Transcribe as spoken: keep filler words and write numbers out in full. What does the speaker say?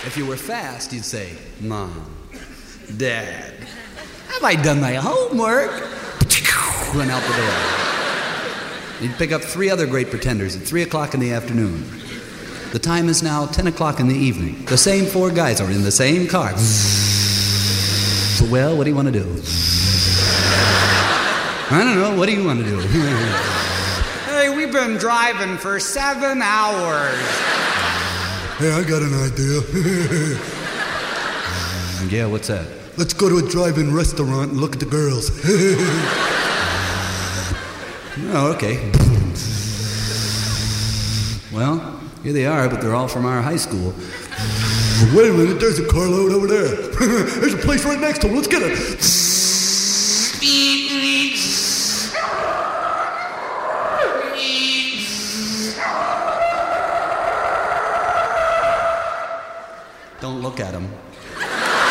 If you were fast, you'd say, Mom, Dad, have I done my homework? Run out the door. You'd pick up three other great pretenders at three o'clock in the afternoon. The time is now ten o'clock in the evening. The same four guys are in the same car. Well, what do you want to do? I don't know. What do you want to do? Hey, we've been driving for seven hours. Hey, I got an idea. Yeah, what's that? Let's go to a drive-in restaurant and look at the girls. Oh, okay. Well, here they are, but they're all from our high school. Wait a minute, there's a carload over there. There's a place right next to them. Let's get it. Don't look at them.